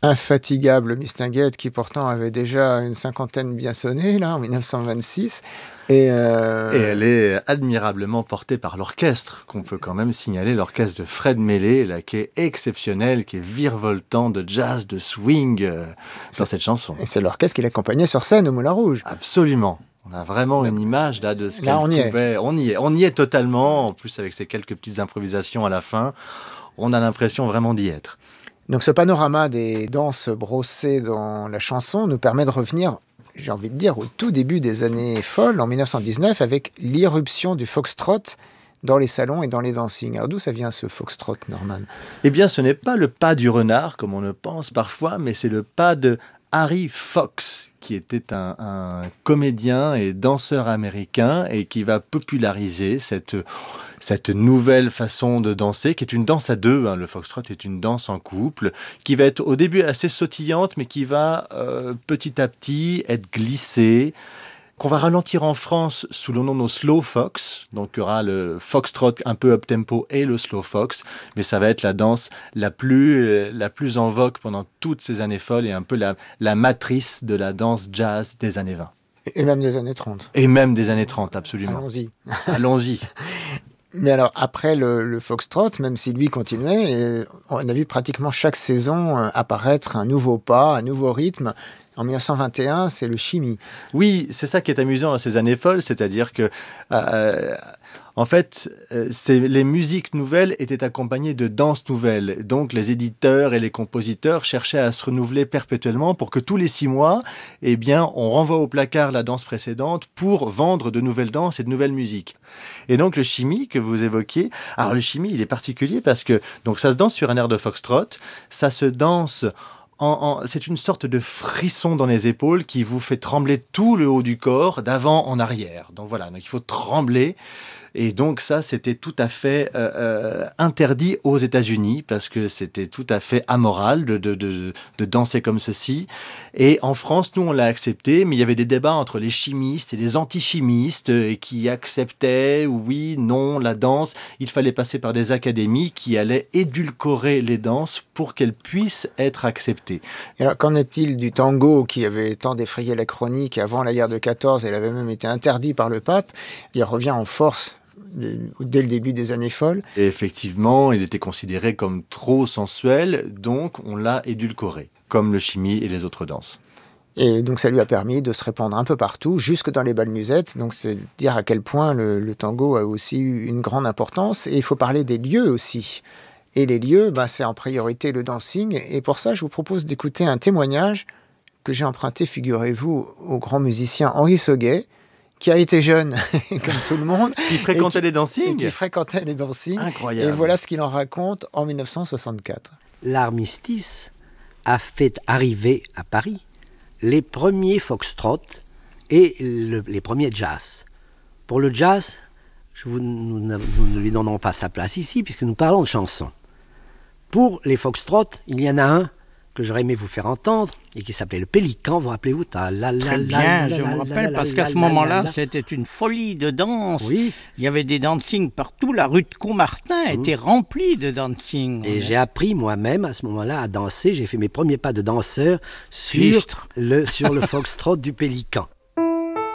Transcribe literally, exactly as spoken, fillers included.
infatigable Mistinguett, qui pourtant avait déjà une cinquantaine bien sonné, là, en dix-neuf cent vingt-six. Et, euh... et elle est admirablement portée par l'orchestre, qu'on peut quand même signaler, l'orchestre de Fred Mellé, là, qui est exceptionnel, qui est virevoltant de jazz, de swing euh, dans cette chanson. Et c'est l'orchestre qui l'accompagnait sur scène au Moulin Rouge. Absolument. On a vraiment une image là, de ce qu'elle là, on pouvait... Y est. On y est. On y est totalement, en plus avec ces quelques petites improvisations à la fin. On a l'impression vraiment d'y être. Donc ce panorama des danses brossées dans la chanson nous permet de revenir, j'ai envie de dire, au tout début des années folles, en dix-neuf cent dix-neuf, avec l'irruption du foxtrot dans les salons et dans les dancings. Alors d'où ça vient ce foxtrot, Norman ? Eh bien, ce n'est pas le pas du renard, comme on le pense parfois, mais c'est le pas de Harry Fox, qui était un, un comédien et danseur américain et qui va populariser cette, cette nouvelle façon de danser, qui est une danse à deux. Hein. Le foxtrot est une danse en couple, qui va être au début assez sautillante, mais qui va euh, petit à petit être glissée, qu'on va ralentir en France sous le nom de slow fox. Donc il y aura le foxtrot un peu up-tempo et le slow fox, mais ça va être la danse la plus, la plus en vogue pendant toutes ces années folles et un peu la, la matrice de la danse jazz des années vingt. Et même des années trente. Et même des années trente, absolument. Allons-y. Allons-y. Mais alors, après le, le foxtrot, même si lui continuait, et on a vu pratiquement chaque saison apparaître un nouveau pas, un nouveau rythme. En dix-neuf cent vingt et un, c'est le shimmy. Oui, c'est ça qui est amusant dans ces années folles, c'est-à-dire que, euh, en fait, euh, c'est, les musiques nouvelles étaient accompagnées de danses nouvelles. Donc, les éditeurs et les compositeurs cherchaient à se renouveler perpétuellement pour que tous les six mois, eh bien, on renvoie au placard la danse précédente pour vendre de nouvelles danses et de nouvelles musiques. Et donc, le shimmy que vous évoquiez, alors le shimmy, il est particulier parce que, donc, ça se danse sur un air de foxtrot, ça se danse... En, en, c'est une sorte de frisson dans les épaules qui vous fait trembler tout le haut du corps, d'avant en arrière. Donc voilà, donc il faut trembler. Et donc ça, c'était tout à fait euh, euh, interdit aux États-Unis parce que c'était tout à fait amoral de, de, de, de danser comme ceci. Et en France, nous, on l'a accepté, mais il y avait des débats entre les chimistes et les antichimistes qui acceptaient, oui, non, la danse. Il fallait passer par des académies qui allaient édulcorer les danses pour qu'elles puissent être acceptées. Et alors, qu'en est-il du tango qui avait tant défrayé la chronique avant la guerre de quatorze, elle avait même été interdit par le pape, il revient en force dès le début des années folles. Et effectivement, il était considéré comme trop sensuel, donc on l'a édulcoré, comme le shimmy et les autres danses. Et donc ça lui a permis de se répandre un peu partout, jusque dans les bals musettes. Donc c'est dire à quel point le, le tango a aussi eu une grande importance. Et il faut parler des lieux aussi. Et les lieux, ben, c'est en priorité le dancing. Et pour ça, je vous propose d'écouter un témoignage que j'ai emprunté, figurez-vous, au grand musicien Henri Sauguet, qui a été jeune, comme tout le monde. Qui fréquentait qui, les dancings. Qui fréquentait les dancings. Incroyable. Et voilà ce qu'il en raconte en dix-neuf cent soixante-quatre. L'armistice a fait arriver à Paris les premiers foxtrot et le, les premiers jazz. Pour le jazz, je vous, nous, nous ne lui donnons pas sa place ici, puisque nous parlons de chansons. Pour les foxtrot, il y en a un que j'aurais aimé vous faire entendre, et qui s'appelait le Pélican, vous rappelez-vous? Très bien, je me rappelle, parce qu'à ce moment-là, c'était une folie de danse. Oui. Il y avait des dancing partout, la rue de Contmartin était remplie de dancing. Et j'ai appris moi-même, à ce moment-là, à danser. J'ai fait mes premiers pas de danseur sur le, sur le foxtrot du Pélican.